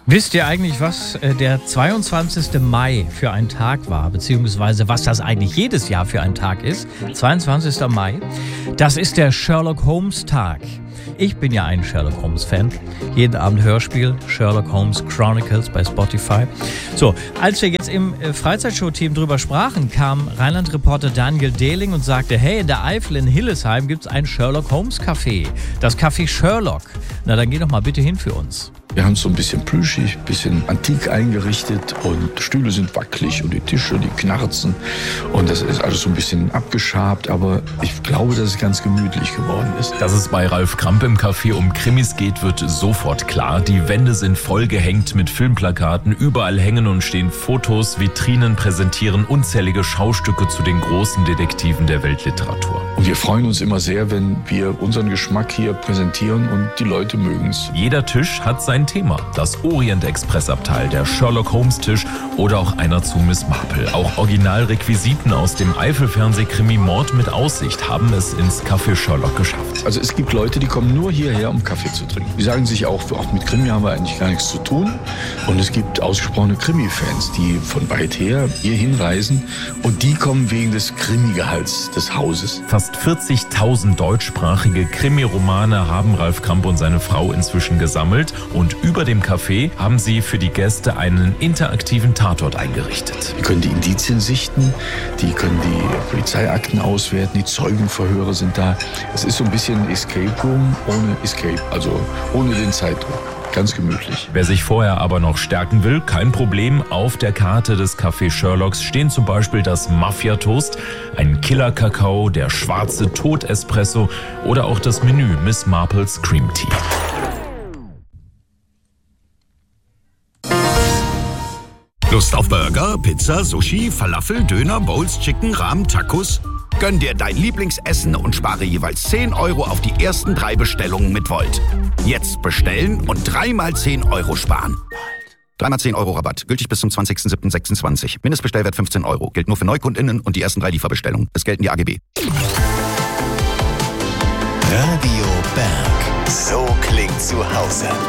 Wisst ihr eigentlich, was der 22. Mai für ein Tag war, beziehungsweise was das eigentlich jedes Jahr für ein Tag ist? 22. Mai, das ist der Sherlock Holmes Tag. Ich bin ja ein Sherlock Holmes Fan. Jeden Abend Hörspiel, Sherlock Holmes Chronicles bei Spotify. So, als wir jetzt im Freizeitshow-Team drüber sprachen, kam Rheinland-Reporter Daniel Dehling und sagte, hey, in der Eifel in Hillesheim gibt es ein Sherlock Holmes Café. Das Café Sherlock. Na, dann geh doch mal bitte hin für uns. Wir haben es so ein bisschen plüschig, ein bisschen antik eingerichtet und die Stühle sind wackelig und die Tische, die knarzen und das ist alles so ein bisschen abgeschabt, aber ich glaube, dass es ganz gemütlich geworden ist. Dass es bei Ralf Kramp im Café um Krimis geht, wird sofort klar. Die Wände sind voll gehängt mit Filmplakaten, überall hängen und stehen Fotos, Vitrinen präsentieren unzählige Schaustücke zu den großen Detektiven der Weltliteratur. Und wir freuen uns immer sehr, wenn wir unseren Geschmack hier präsentieren und die Leute mögen es. Jeder Tisch hat sein Thema. Das Orient-Express-Abteil, der Sherlock-Holmes-Tisch oder auch einer zu Miss Marple. Auch Originalrequisiten aus dem Eifel-Fernsehkrimi Mord mit Aussicht haben es ins Café Sherlock geschafft. Also es gibt Leute, die kommen nur hierher, um Kaffee zu trinken. Die sagen sich auch mit Krimi haben wir eigentlich gar nichts zu tun. Und es gibt ausgesprochene Krimi-Fans, die von weit her hier hinreisen und die kommen wegen des Krimi-Gehalts des Hauses. Fast 40.000 deutschsprachige Krimi-Romane haben Ralf Kramp und seine Frau inzwischen gesammelt und über dem Café haben sie für die Gäste einen interaktiven Tatort eingerichtet. Die können die Indizien sichten, die können die Polizeiakten auswerten, die Zeugenverhöre sind da. Es ist so ein bisschen Escape Room ohne Escape, also ohne den Zeitdruck. Ganz gemütlich. Wer sich vorher aber noch stärken will, kein Problem. Auf der Karte des Café Sherlocks stehen zum Beispiel das Mafia-Toast, ein Killer-Kakao, der schwarze Tod-Espresso oder auch das Menü Miss Marples Cream Tea. Lust auf Burger, Pizza, Sushi, Falafel, Döner, Bowls, Chicken, Ramen, Tacos? Gönn dir dein Lieblingsessen und spare jeweils 10 € auf die ersten 3 Bestellungen mit Volt. Jetzt bestellen und 3 mal 10 € sparen. 3 mal 10 € Rabatt. Gültig bis zum 20.07.26. Mindestbestellwert 15 €. Gilt nur für NeukundInnen und die ersten 3 Lieferbestellungen. Es gelten die AGB. Radio Berg. So klingt zu Hause.